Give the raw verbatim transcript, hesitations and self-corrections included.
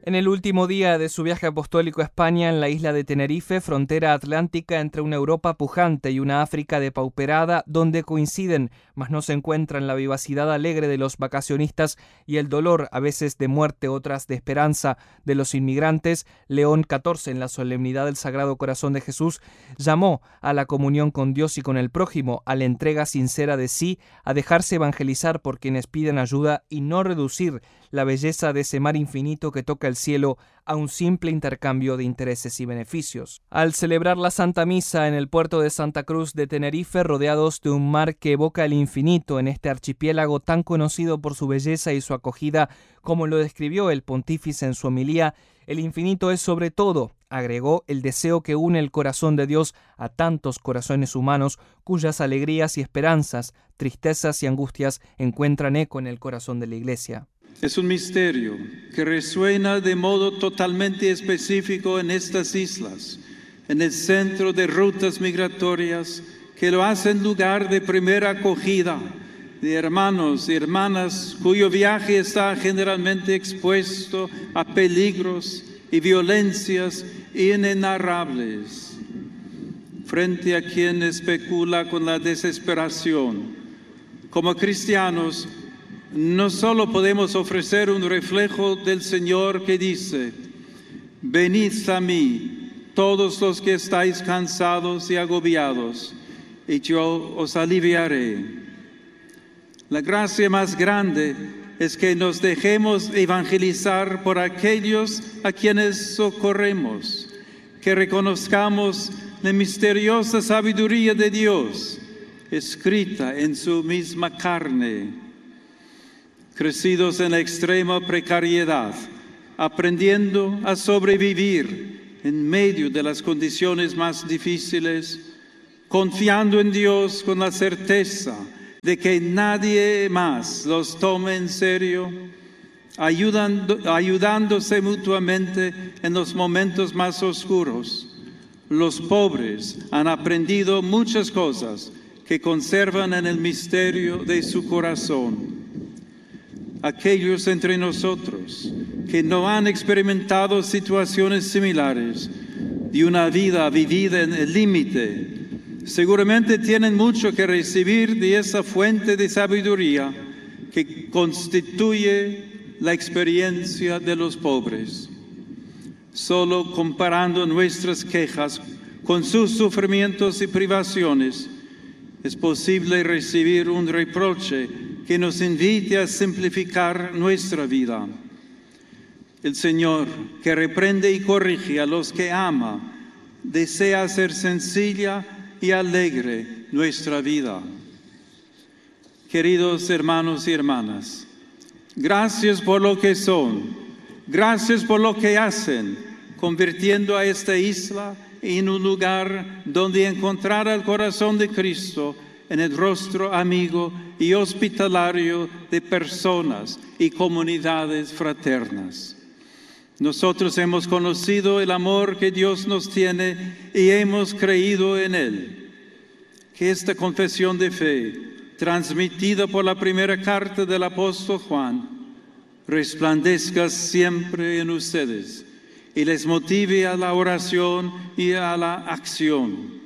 En el último día de su viaje apostólico a España, en la isla de Tenerife, frontera atlántica entre una Europa pujante y una África depauperada, donde coinciden, mas no se encuentran la vivacidad alegre de los vacacionistas y el dolor, a veces de muerte, otras de esperanza, de los inmigrantes, León catorce, en la solemnidad del Sagrado Corazón de Jesús, llamó a la comunión con Dios y con el prójimo, a la entrega sincera de sí, a dejarse evangelizar por quienes piden ayuda y no reducir la belleza de ese mar infinito que toca el cielo a un simple intercambio de intereses y beneficios. Al celebrar la Santa Misa en el puerto de Santa Cruz de Tenerife, rodeados de un mar que evoca el infinito en este archipiélago tan conocido por su belleza y su acogida, como lo describió el pontífice en su homilía, el infinito es sobre todo, agregó, el deseo que une el corazón de Dios a tantos corazones humanos cuyas alegrías y esperanzas, tristezas y angustias encuentran eco en el corazón de la Iglesia. Es un misterio que resuena de modo totalmente específico en estas islas, en el centro de rutas migratorias que lo hacen lugar de primera acogida de hermanos y hermanas cuyo viaje está generalmente expuesto a peligros y violencias inenarrables, frente a quien especula con la desesperación. Como cristianos, no solo podemos ofrecer un reflejo del Señor que dice: venid a mí, todos los que estáis cansados y agobiados, y yo os aliviaré. La gracia más grande es que nos dejemos evangelizar por aquellos a quienes socorremos, que reconozcamos la misteriosa sabiduría de Dios, escrita en su misma carne. Crecidos en la extrema precariedad, aprendiendo a sobrevivir en medio de las condiciones más difíciles, confiando en Dios con la certeza de que nadie más los tome en serio, ayudando, ayudándose mutuamente en los momentos más oscuros. Los pobres han aprendido muchas cosas que conservan en el misterio de su corazón. Aquellos entre nosotros que no han experimentado situaciones similares de una vida vivida en el límite, seguramente tienen mucho que recibir de esa fuente de sabiduría que constituye la experiencia de los pobres. Solo comparando nuestras quejas con sus sufrimientos y privaciones, es posible recibir un reproche que nos invite a simplificar nuestra vida. El Señor, que reprende y corrige a los que ama, desea hacer sencilla y alegre nuestra vida. Queridos hermanos y hermanas, gracias por lo que son, gracias por lo que hacen, convirtiendo a esta isla en un lugar donde encontrar el corazón de Cristo en el rostro amigo y hospitalario de personas y comunidades fraternas. Nosotros hemos conocido el amor que Dios nos tiene y hemos creído en Él. Que esta confesión de fe, transmitida por la primera carta del apóstol Juan, resplandezca siempre en ustedes y les motive a la oración y a la acción.